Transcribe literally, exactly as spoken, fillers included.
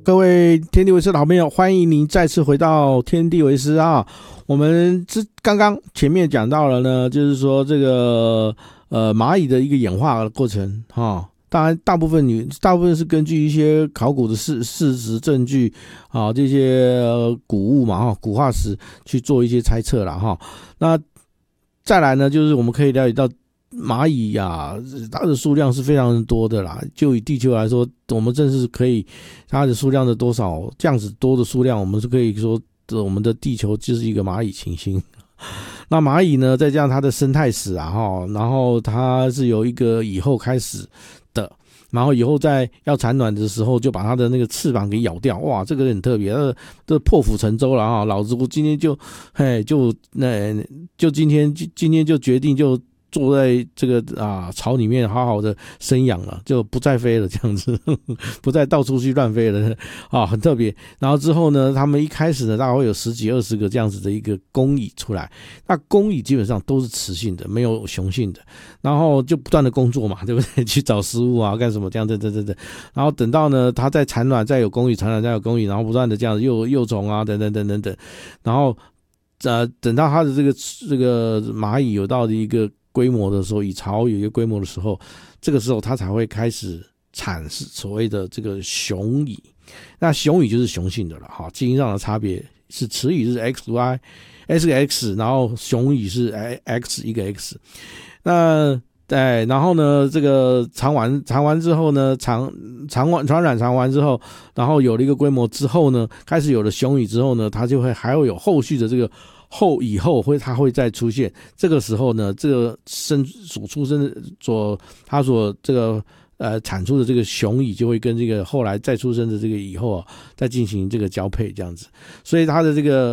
各位天地为师的好朋友，欢迎您再次回到天地为师啊！我们这刚刚前面讲到了呢，就是说这个呃蚂蚁的一个演化的过程哈、哦。当然，大部分你大部分是根据一些考古的事事实证据啊，这些、呃、古物嘛哈，古化石去做一些猜测啦哈。那再来呢，就是我们可以了解到蚂蚁呀、啊，它的数量是非常多的啦。就以地球来说，我们正是可以它的数量的多少这样子多的数量，我们是可以说我们的地球就是一个蚂蚁行星。那蚂蚁呢，再加上它的生态史啊哈，然后它是由一个蚁后开始的，然后以后在要产卵的时候，就把它的那个翅膀给咬掉，哇，这个很特别，这这破釜沉舟了哈。老子我今天就，嘿，就那就今天今天就决定就坐在这个啊巢里面好好的生养了，就不再飞了，这样子，呵呵不再到处去乱飞了啊，很特别。然后之后呢，他们一开始呢，大概会有十几二十个这样子的一个公蚁出来。那公蚁基本上都是雌性的，没有雄性的，然后就不断的工作嘛，对不对？去找食物啊，干什么这样，等等等等。然后等到呢，它在产卵，再有公蚁产卵，再有公蚁，然后不断的这样子幼幼虫啊，等等等等等。然后呃，等到它的这个这个蚂蚁有到的一个规模的时候，蚁巢有一个规模的时候，这个时候它才会开始产所谓的这个雄蚁。那雄蚁就是雄性的了哈，基因上的差别是雌蚁是 X Y S X， 然后雄蚁是 X 一个 X。那对，然后呢，这个产完产完之后呢，产产完传染产完之后，然后有了一个规模之后呢，开始有了雄蚁之后呢，它就会还会有后续的这个后以后会它会再出现。这个时候呢，这个生所出生的所它所这个呃产出的这个雄蚁就会跟这个后来再出生的这个以后啊，再进行这个交配这样子。所以它的这个